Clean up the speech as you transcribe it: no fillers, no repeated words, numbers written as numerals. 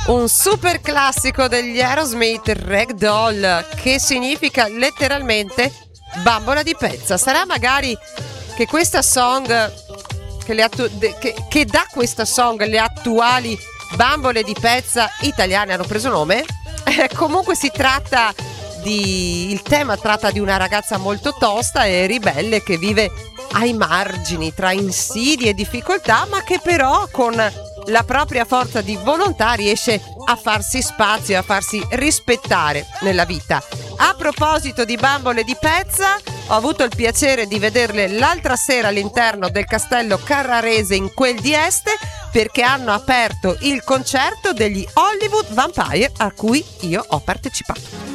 Un super classico degli Aerosmith, Ragdoll, che significa letteralmente bambola di pezza. Sarà magari che questa song che da questa song le attuali bambole di pezza italiane hanno preso nome? Comunque il tema tratta di una ragazza molto tosta e ribelle che vive ai margini tra insidie e difficoltà, ma che però con la propria forza di volontà riesce a farsi spazio e a farsi rispettare nella vita. A proposito di bambole di pezza, ho avuto il piacere di vederle l'altra sera all'interno del castello Carrarese in quel di Este, perché hanno aperto il concerto degli Hollywood Vampire a cui io ho partecipato.